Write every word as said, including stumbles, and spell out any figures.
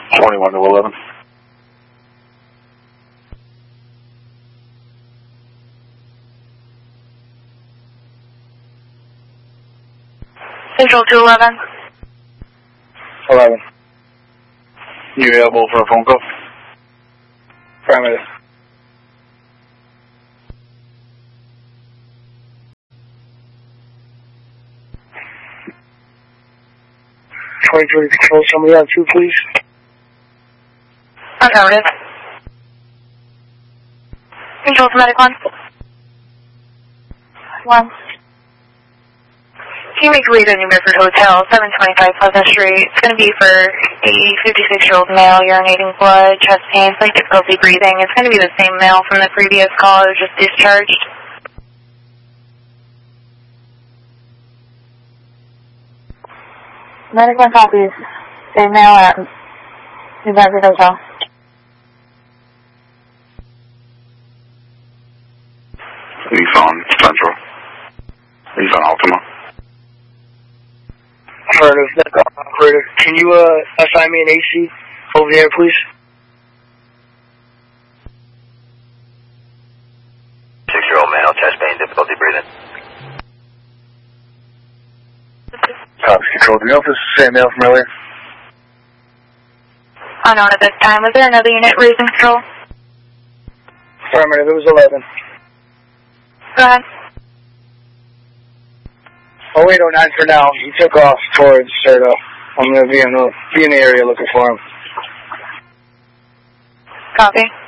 twenty-one to eleven. Central to eleven. eleven. You available for a phone call? Affirmative. twenty-three control, somebody on two, please. Affirmative. Control to medic one. One. Can you make way to New Bedford Hotel, seven twenty-five Pleasant Street? It's going to be for a fifty-six-year-old male, urinating blood, chest pain, slight difficulty breathing. It's going to be the same male from the previous call, it was just discharged. Medic one copies. Same male at New Bedford Hotel. He's on Central. He's on Altima. Affirmative, operator. Can you uh, assign me an A C over there, please? Six-year-old male, chest pain, difficulty breathing. Cops control. Do you know if this is the same male from earlier? Unknown at this time. Was there another unit raising control? Affirmative, it was eleven. Go ahead. Oh eight oh nine for now. He took off towards Certo. I'm going to be in the, be in the area looking for him. Copy.